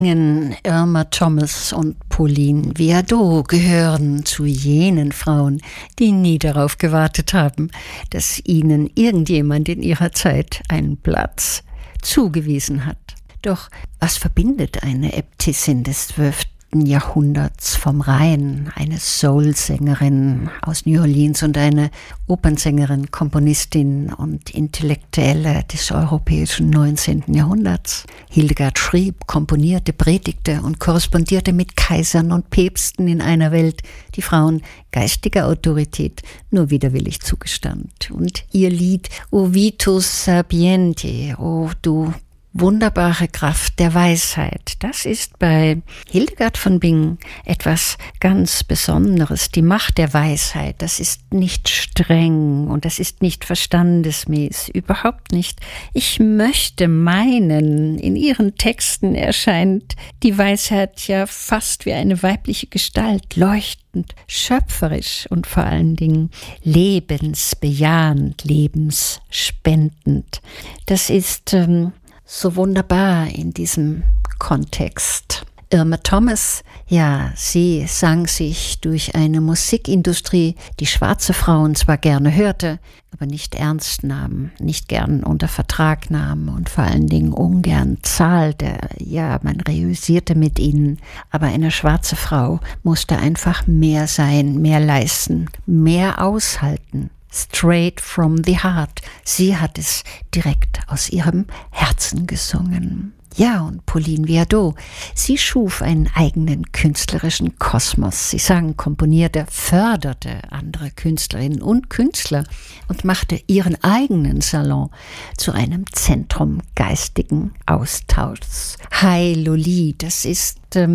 Irma Thomas und Pauline Viardot gehören zu jenen Frauen, die nie darauf gewartet haben, dass ihnen irgendjemand in ihrer Zeit einen Platz zugewiesen hat. Doch was verbindet eine Äbtissin des 12. Jahrhunderts vom Rhein, eine Soul-Sängerin aus New Orleans und eine Opernsängerin, Komponistin und Intellektuelle des europäischen 19. Jahrhunderts? Hildegard schrieb, komponierte, predigte und korrespondierte mit Kaisern und Päpsten in einer Welt, die Frauen geistiger Autorität nur widerwillig zugestand. Und ihr Lied O Vitus Sapienti, O du wunderbare Kraft der Weisheit. Das ist bei Hildegard von Bingen etwas ganz Besonderes. Die Macht der Weisheit, das ist nicht streng und das ist nicht verstandesmäß, überhaupt nicht. Ich möchte meinen, in ihren Texten erscheint die Weisheit ja fast wie eine weibliche Gestalt, leuchtend, schöpferisch und vor allen Dingen lebensbejahend, lebensspendend. Das ist so wunderbar in diesem Kontext. Irma Thomas, ja, sie sang sich durch eine Musikindustrie, die schwarze Frauen zwar gerne hörte, aber nicht ernst nahm, nicht gern unter Vertrag nahm und vor allen Dingen ungern zahlte. Ja, man reüssierte mit ihnen, aber eine schwarze Frau musste einfach mehr sein, mehr leisten, mehr aushalten. Straight from the heart. Sie hat es direkt aus ihrem Herzen gesungen. Ja, und Pauline Viardot, sie schuf einen eigenen künstlerischen Kosmos. Sie sang, komponierte, förderte andere Künstlerinnen und Künstler und machte ihren eigenen Salon zu einem Zentrum geistigen Austauschs. Hai Loli, das ist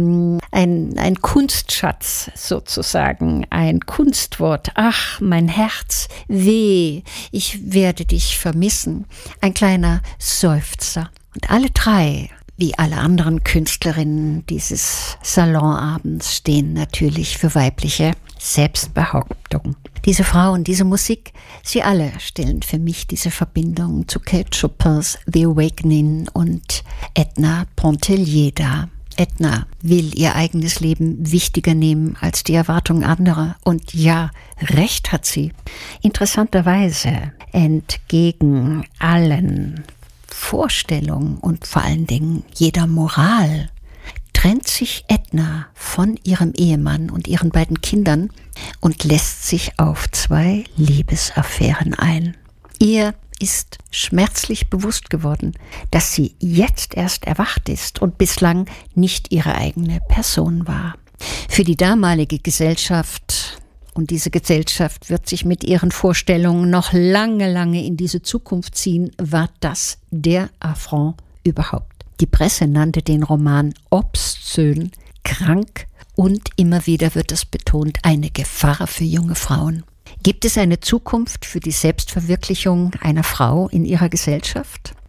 ein Kunstschatz sozusagen, ein Kunstwort. Ach, mein Herz, weh, ich werde dich vermissen. Ein kleiner Seufzer. Und alle drei, wie alle anderen Künstlerinnen dieses Salonabends, stehen natürlich für weibliche Selbstbehauptung. Diese Frauen, diese Musik, sie alle stellen für mich diese Verbindung zu Kate Chopins The Awakening und Edna Pontellier dar. Edna will ihr eigenes Leben wichtiger nehmen als die Erwartungen anderer. Und ja, recht hat sie. Interessanterweise entgegen allen Vorstellungen und vor allen Dingen jeder Moral trennt sich Edna von ihrem Ehemann und ihren beiden Kindern und lässt sich auf 2 Liebesaffären ein. Ihr ist schmerzlich bewusst geworden, dass sie jetzt erst erwacht ist und bislang nicht ihre eigene Person war. Für die damalige Gesellschaft, und diese Gesellschaft wird sich mit ihren Vorstellungen noch lange, lange in diese Zukunft ziehen, war das der Affront überhaupt. Die Presse nannte den Roman obszön, krank und immer wieder wird es betont, eine Gefahr für junge Frauen. Gibt es eine Zukunft für die Selbstverwirklichung einer Frau in ihrer Gesellschaft?